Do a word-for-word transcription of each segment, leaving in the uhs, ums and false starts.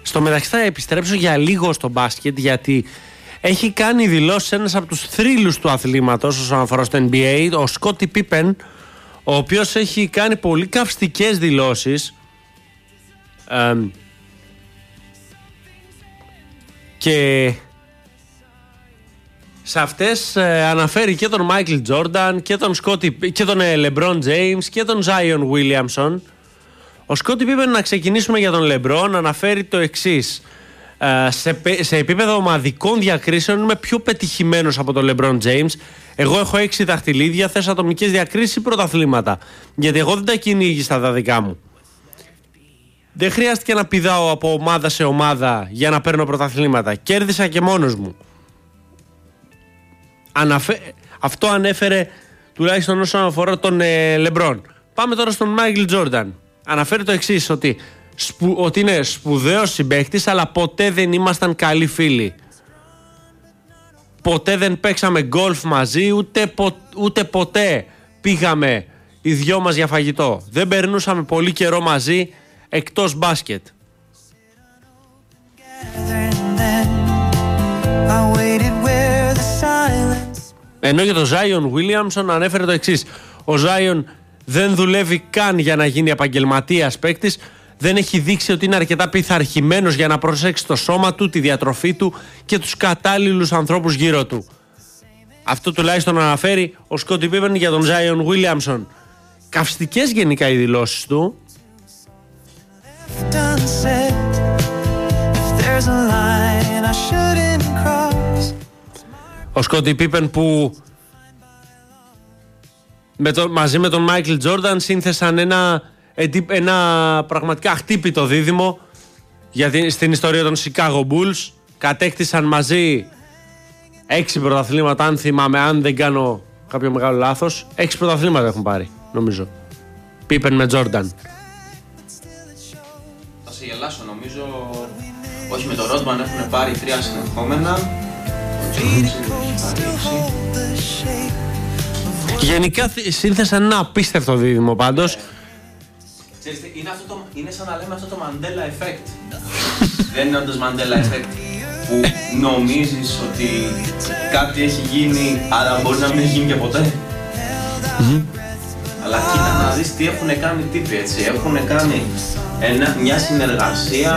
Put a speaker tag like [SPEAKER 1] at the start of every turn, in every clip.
[SPEAKER 1] Στο μεταξύ θα επιστρέψω για λίγο στο μπάσκετ, γιατί έχει κάνει δηλώσεις ένας από τους θρύλους του αθλήματος όσον αφορά στο N B A, ο Σκότι Πίπεν, ο οποίος έχει κάνει πολύ καυστικές δηλώσεις ε, και σε αυτές ε, αναφέρει και τον Μάικλ Τζόρνταν και τον, Σκότι, και τον ε, Λεμπρόν Τζέιμς και τον Ζάιον Βίλιαμσον. Ο Σκότι Πίπεν, να ξεκινήσουμε για τον Λεμπρόν, αναφέρει το εξής. Ε, σε, σε επίπεδο ομαδικών διακρίσεων είμαι πιο πετυχημένος από τον Λεμπρόν Τζέιμς. Εγώ έχω έξι δαχτυλίδια, θες ατομικές διακρίσεις ή πρωταθλήματα? Γιατί εγώ δεν τα κυνήγησα τα δικά μου. Δεν χρειάστηκε να πηδάω από ομάδα σε ομάδα για να παίρνω πρωταθλήματα. Κέρδισα και μόνος μου. Αναφε... Αυτό ανέφερε τουλάχιστον όσον αφορά τον ε, Λεμπρόν. Πάμε τώρα στον Μάικλ Τζόρνταν. Αναφέρει το εξής, ότι, σπου... ότι είναι σπουδαίος συμπαίκτης, αλλά ποτέ δεν ήμασταν καλοί φίλοι. Ποτέ δεν παίξαμε γκολφ μαζί, ούτε, πο... ούτε ποτέ πήγαμε οι δυο μας για φαγητό. Δεν περνούσαμε πολύ καιρό μαζί εκτός μπάσκετ. Ενώ για τον Ζάιον Βίλιαμσον ανέφερε το εξής. Ο Ζάιον δεν δουλεύει καν για να γίνει επαγγελματίας παίκτης. Δεν έχει δείξει ότι είναι αρκετά πειθαρχημένος για να προσέξει το σώμα του, τη διατροφή του και τους κατάλληλους ανθρώπους γύρω του. Αυτό τουλάχιστον αναφέρει ο Σκότι Πίπεν για τον Ζάιον Βίλιαμσον. Καυστικές γενικά οι δηλώσεις του. Ο Σκότι Πίπεν που με το, μαζί με τον Μάικλ Τζόρνταν σύνθεσαν ένα, ένα πραγματικά χτύπητο δίδυμο για την, στην ιστορία των Chicago Bulls. Κατέκτησαν μαζί έξι πρωταθλήματα, αν θυμάμαι, αν δεν κάνω κάποιο μεγάλο λάθος. Έξι πρωταθλήματα έχουν πάρει, νομίζω. Πίπεν με Τζόρνταν.
[SPEAKER 2] Θα σε γελάσω, νομίζω. Όχι, με το Ρότμαν έχουν πάρει τρία συνεχόμενα.
[SPEAKER 1] Γενικά σύνθεσαν ένα απίστευτο δίδυμο πάντως.
[SPEAKER 2] Ξέρεις, είναι, αυτό το, είναι σαν να λέμε αυτό το Mandela Effect. Δεν είναι όντως Mandela Effect που νομίζεις ότι κάτι έχει γίνει, αλλά μπορεί να μην έχει γίνει και ποτέ. Mm-hmm. Αλλά κοίτα να δεις τι έχουν κάνει τύποι, έτσι. Έχουν κάνει ένα, μια συνεργασία.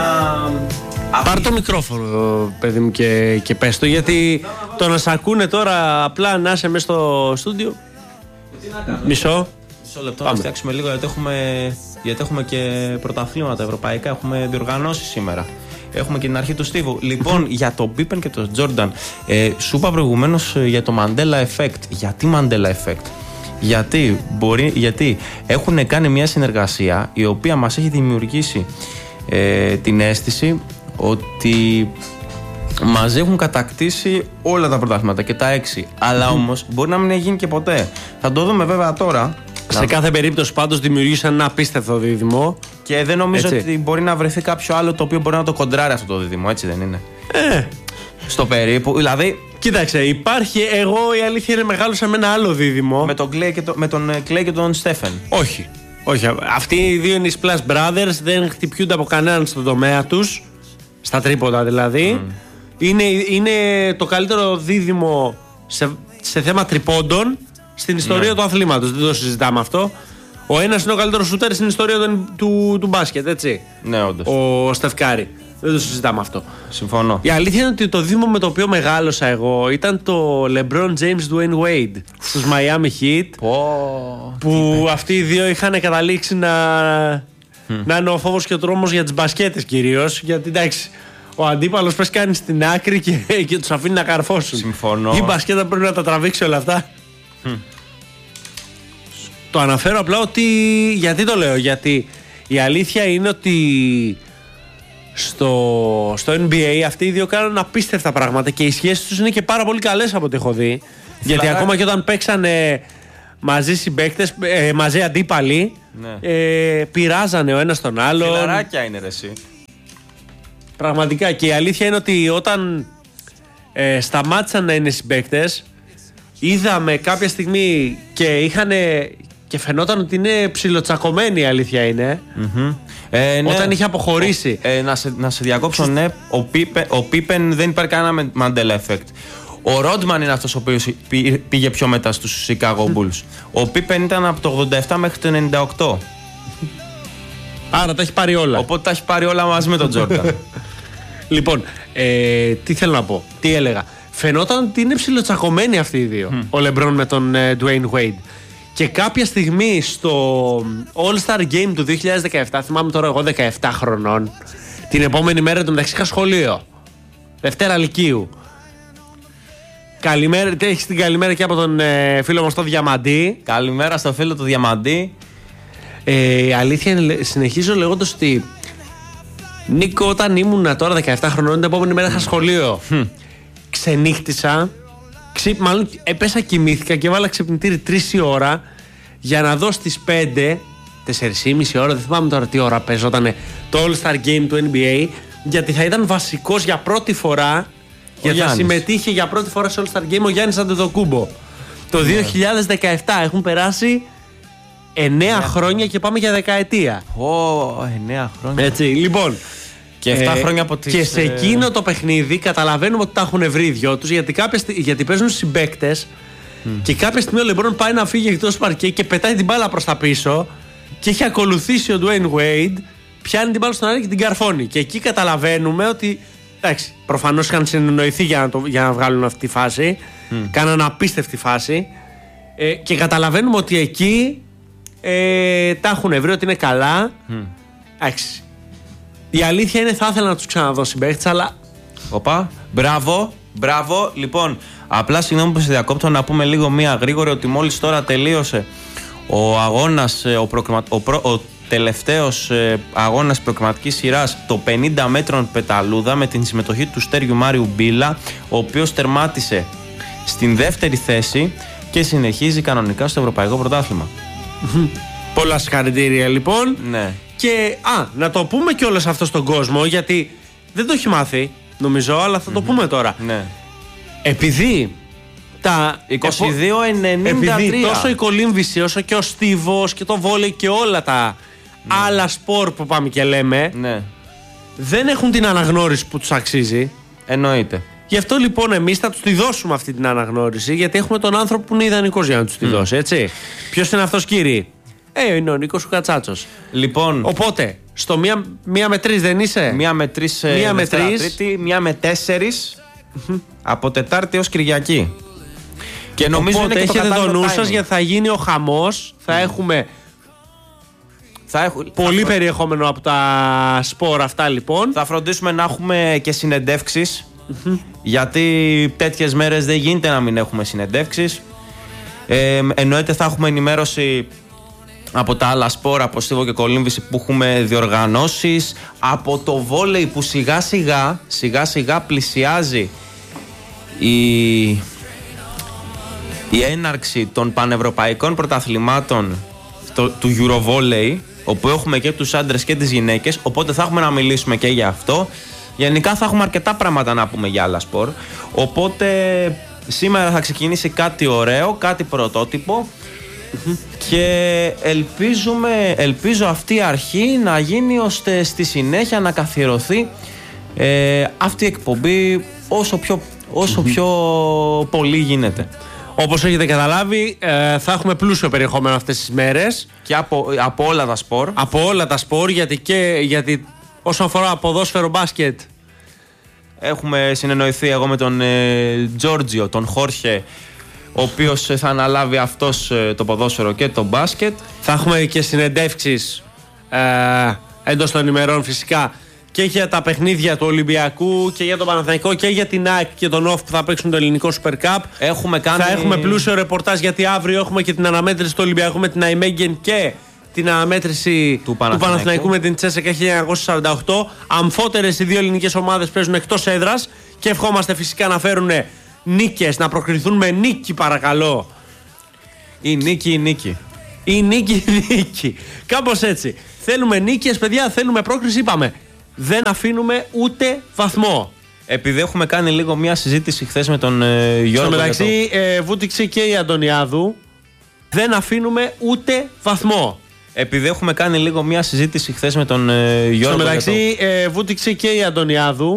[SPEAKER 1] Πάρ' το μικρόφωνο, παιδί μου, και, και πες το, γιατί το να σ' ακούνε τώρα απλά να είσαι μέσα στο στούντιο. Μισό.
[SPEAKER 3] Μισό λεπτό, να φτιάξουμε λίγο, γιατί έχουμε, γιατί έχουμε και πρωταθλήματα ευρωπαϊκά, έχουμε διοργανώσει σήμερα. Έχουμε και την αρχή του Στίβου. Λοιπόν, για τον Πίπεν και τον Τζόρνταν, ε, σου είπα προηγουμένως για το Mandela Effect. Γιατί Mandela Effect? Γιατί, μπορεί, γιατί έχουν κάνει μια συνεργασία η οποία μας έχει δημιουργήσει ε, την αίσθηση ότι μαζί έχουν κατακτήσει όλα τα πρωταθλήματα και τα έξι. Αλλά όμως μπορεί να μην έχει γίνει και ποτέ. Θα το δούμε βέβαια τώρα.
[SPEAKER 1] Σε να... κάθε περίπτωση πάντως δημιουργήσαν ένα απίστευτο δίδυμο.
[SPEAKER 3] Και δεν νομίζω έτσι. Ότι μπορεί να βρεθεί κάποιο άλλο το οποίο μπορεί να το κοντράρει αυτό το δίδυμο, έτσι δεν είναι?
[SPEAKER 1] Ε.
[SPEAKER 3] Στο περίπου, δηλαδή.
[SPEAKER 1] Κοίταξε, υπάρχει. Εγώ η αλήθεια είναι μεγάλωσα με ένα άλλο δίδυμο.
[SPEAKER 3] Με τον Κλέι και, το, με τον Κλέι και τον Στέφεν.
[SPEAKER 1] Όχι. Όχι. Αυτοί οι δύο είναι οι Splash Brothers, δεν χτυπιούνται από κανέναν στον τομέα τους. Στα τρίποτα δηλαδή. Mm. Είναι, είναι το καλύτερο δίδυμο σε, σε θέμα τριπώντων στην ιστορία ναι. του αθλήματος. Δεν το συζητάμε αυτό. Ο ένας είναι ο καλύτερος σουτέρ στην ιστορία του, του, του μπάσκετ, έτσι.
[SPEAKER 3] Ναι, όντως.
[SPEAKER 1] Ο Στεφ Κάρι. Δεν το συζητάμε αυτό.
[SPEAKER 3] Συμφωνώ.
[SPEAKER 1] Η αλήθεια είναι ότι το δίδυμο με το οποίο μεγάλωσα εγώ ήταν το LeBron James Dwayne Wade στους Miami Heat.
[SPEAKER 3] Oh,
[SPEAKER 1] που αυτοί οι δύο είχαν καταλήξει να, mm. να είναι ο φόβος και ο τρόμος για τις μπασκέτες κυρίως. Γιατί εντάξει, ο αντίπαλος πες κάνει στην άκρη και, και τους αφήνει να καρφώσουν.
[SPEAKER 3] Συμφωνώ.
[SPEAKER 1] Η μπασκέτα πρέπει να τα τραβήξει όλα αυτά. Mm. Το αναφέρω απλά ότι. Γιατί το λέω? Γιατί η αλήθεια είναι ότι στο, στο N B A αυτοί οι δύο κάνουν απίστευτα πράγματα και οι σχέσεις τους είναι και πάρα πολύ καλές από ό,τι έχω δει. Φιλαρά... Γιατί ακόμα και όταν παίξανε μαζί συμπαίκτες, ε, μαζί αντίπαλοι, ναι. ε, πειράζανε ο ένας τον άλλον.
[SPEAKER 3] Φιλαράκια είναι ρε εσύ.
[SPEAKER 1] Πραγματικά. Και η αλήθεια είναι ότι όταν ε, σταμάτησαν να είναι συμπαίκτες, είδαμε κάποια στιγμή και είχαν και φαινόταν ότι είναι ψιλοτσακωμένοι, η αλήθεια είναι.
[SPEAKER 3] Mm-hmm. Ε, ναι.
[SPEAKER 1] Όταν είχε αποχωρήσει.
[SPEAKER 3] Ε, να, σε, να σε διακόψω, ναι. Ο Πίπεν, ο Πίπεν δεν υπάρχει κανένα Mandela effect. Ο Ρόντμαν είναι αυτός ο οποίος πήγε πιο μετά στους Chicago Bulls. Ο Πίπεν ήταν από το ογδόντα επτά μέχρι το ενενήντα οκτώ.
[SPEAKER 1] Άρα τα έχει πάρει όλα.
[SPEAKER 3] Οπότε τα έχει πάρει όλα μαζί με τον Τζόρνταν.
[SPEAKER 1] Λοιπόν, ε, τι θέλω να πω, τι έλεγα. Φαινόταν ότι είναι ψιλοτσακωμένοι αυτοί οι δύο. Mm. Ο Λεμπρόν με τον ε, Dwayne Wade. Και κάποια στιγμή στο All-Star Game του δύο χιλιάδες δεκαεπτά, θυμάμαι τώρα εγώ δεκαεπτά χρονών, την επόμενη μέρα του μεταξύ είχα σχολείο. Δευτέρα Λυκείου. Καλημέρα, έχεις την καλημέρα και από τον ε, φίλο μας τον Διαμαντή.
[SPEAKER 3] Καλημέρα στο φίλο του Διαμαντή.
[SPEAKER 1] Ε, η αλήθεια είναι, συνεχίζω λέγοντας ότι Νίκο, όταν ήμουν τώρα δεκαεπτά χρονών, την επόμενη μέρα είχα σχολείο. Mm. Ξενύχτησα. Ξυ... Μάλλον έπεσα, κοιμήθηκα και έβαλα ξυπνητήρι τρεις η ώρα για να δω στις πέντε, τέσσερις και μισή ώρα, δεν θυμάμαι τώρα τι ώρα παίζονταν το All-Star Game του N B A, γιατί θα ήταν βασικός για πρώτη φορά, γιατί θα συμμετείχε για πρώτη φορά στο All-Star Game ο Γιάννης Αντετοκούμπο. Το yeah. δύο χιλιάδες δεκαεπτά έχουν περάσει εννέα yeah. χρόνια και πάμε για δεκαετία.
[SPEAKER 3] Ω, oh, εννέα χρόνια.
[SPEAKER 1] Έτσι, λοιπόν.
[SPEAKER 3] Και επτά ε, χρόνια από τις...
[SPEAKER 1] Και σε εκείνο το παιχνίδι καταλαβαίνουμε ότι τα έχουν βρει οι δυο τους, γιατί, γιατί παίζουν συμπαίκτες mm. και κάποια στιγμή ο Λεμπρόν πάει να φύγει εκτός παρκέ και πετάει την μπάλα προς τα πίσω και έχει ακολουθήσει ο Dwayne Wade, πιάνει την μπάλα στον αέρα και την καρφώνει. Και εκεί καταλαβαίνουμε ότι, εντάξει, προφανώς είχαν συνεννοηθεί για να, το, για να βγάλουν αυτή τη φάση, mm. κάναν απίστευτη φάση ε, και καταλαβαίνουμε ότι εκεί ε, τα έχουν βρει, ότι είναι καλά. Mm. Εντάξει. Η αλήθεια είναι θα ήθελα να τους ξαναδώ συμπαίκτες, αλλά...
[SPEAKER 3] Οπα, μπράβο, μπράβο. Λοιπόν, απλά συγγνώμη που σε διακόπτω, να πούμε λίγο μία γρήγορη ότι μόλις τώρα τελείωσε ο αγώνας, ο, προκριμα... ο, προ... ο τελευταίος ε, αγώνας προκριματικής σειράς, το πενήντα μέτρων πεταλούδα, με την συμμετοχή του Στέριου Μάριου Μπίλα, ο οποίος τερμάτισε στην δεύτερη θέση και συνεχίζει κανονικά στο Ευρωπαϊκό Πρωτάθλημα.
[SPEAKER 1] Πολλά συγχαρητήρια λοιπόν.
[SPEAKER 3] Ναι.
[SPEAKER 1] Και α, να το πούμε κιόλας αυτό στον κόσμο, γιατί δεν το έχει μάθει νομίζω, αλλά θα το mm-hmm. πούμε τώρα.
[SPEAKER 3] Ναι.
[SPEAKER 1] Επειδή τα
[SPEAKER 3] είκοσι δύο ενενήντα τρία,
[SPEAKER 1] επειδή τόσο η κολύμβηση όσο και ο στίβος και το βόλεϊ και όλα τα ναι. άλλα σπορ που πάμε και λέμε
[SPEAKER 3] ναι.
[SPEAKER 1] δεν έχουν την αναγνώριση που τους αξίζει.
[SPEAKER 3] Εννοείται.
[SPEAKER 1] Γι' αυτό λοιπόν εμείς θα τους τη δώσουμε αυτή την αναγνώριση, γιατί έχουμε τον άνθρωπο που είναι ιδανικός για να τους τη mm. δώσει, έτσι. Ποιος είναι αυτός, κύριε? Ε, είναι ο Νίκος ο Κατσάτσος.
[SPEAKER 3] Λοιπόν.
[SPEAKER 1] Οπότε, στο μία, μία με τρεις δεν είσαι?
[SPEAKER 3] Μία με τρεις, μία με τρεις. Τρίτη, μία με τέσσερις από Τετάρτη έως Κυριακή. Και νομίζω
[SPEAKER 1] οπότε, είναι και έχετε το νου σας, γιατί θα γίνει ο χαμός. Θα mm. έχουμε
[SPEAKER 3] θα έχω,
[SPEAKER 1] πολύ
[SPEAKER 3] θα...
[SPEAKER 1] περιεχόμενο από τα σπορ αυτά λοιπόν.
[SPEAKER 3] Θα φροντίσουμε να έχουμε και συνεντεύξεις. Mm-hmm. Γιατί τέτοιες μέρες δεν γίνεται να μην έχουμε συνεντεύξεις. Ε, εννοείται θα έχουμε ενημέρωση από τα άλλα σπορ, από στίβο και κολύμβηση που έχουμε διοργανώσεις, από το βόλεϊ που σιγά σιγά, σιγά σιγά πλησιάζει η, η έναρξη των πανευρωπαϊκών πρωταθλημάτων το, του Eurovolley, όπου έχουμε και τους άντρες και τις γυναίκες, οπότε θα έχουμε να μιλήσουμε και για αυτό. Γενικά θα έχουμε αρκετά πράγματα να πούμε για άλλα σπορ, οπότε σήμερα θα ξεκινήσει κάτι ωραίο, κάτι πρωτότυπο. Mm-hmm. Και ελπίζουμε, ελπίζω αυτή η αρχή να γίνει ώστε στη συνέχεια να καθιερωθεί ε, αυτή η εκπομπή όσο πιο, όσο mm-hmm. πιο πολύ γίνεται.
[SPEAKER 1] Όπως έχετε καταλάβει, ε, θα έχουμε πλούσιο περιεχόμενο αυτές τις μέρες.
[SPEAKER 3] Και από, από όλα τα σπορ.
[SPEAKER 1] Από όλα τα σπορ, γιατί, και, γιατί όσον αφορά ποδόσφαιρο, μπάσκετ,
[SPEAKER 3] έχουμε συνεννοηθεί εγώ με τον ε, Τζόρτζιο, τον Χόρχε, ο οποίος θα αναλάβει αυτός το ποδόσφαιρο και το μπάσκετ.
[SPEAKER 1] Θα έχουμε και συνεντεύξεις ε, εντός των ημερών φυσικά και για τα παιχνίδια του Ολυμπιακού και για τον Παναθηναϊκό και για την ΑΕΚ και τον ΟΦ που θα παίξουν το ελληνικό Super Cup.
[SPEAKER 3] Έχουμε κάνει...
[SPEAKER 1] Θα έχουμε πλούσιο ρεπορτάζ, γιατί αύριο έχουμε και την αναμέτρηση του Ολυμπιακού με την Αϊμέγγεν και την αναμέτρηση του Παναθηναϊκού, του Παναθηναϊκού με την Τσέσσεκα χίλια εννιακόσια σαράντα οκτώ. Αμφότερες οι δύο ελληνικές ομάδες παίζουν εκτός έδρας και ευχόμαστε φυσικά να φέρουν νίκες, να προκριθούν με νίκη, παρακαλώ.
[SPEAKER 3] Η νίκη, η νίκη.
[SPEAKER 1] Η νίκη, η νίκη. Κάπως έτσι. Θέλουμε νίκες, παιδιά, θέλουμε πρόκριση, είπαμε. Δεν αφήνουμε ούτε βαθμό.
[SPEAKER 3] Επειδή έχουμε κάνει λίγο μια συζήτηση χθες με τον ε, Γιώργο.
[SPEAKER 1] Στο μεταξύ, το... ε, βούτυξε και η Αντωνιάδου. Δεν αφήνουμε ούτε βαθμό.
[SPEAKER 3] Επειδή έχουμε κάνει λίγο μια συζήτηση χθες με τον ε, Γιώργο.
[SPEAKER 1] Στο μεταξύ,
[SPEAKER 3] το...
[SPEAKER 1] ε, βούτυξε και η Αντωνιάδου.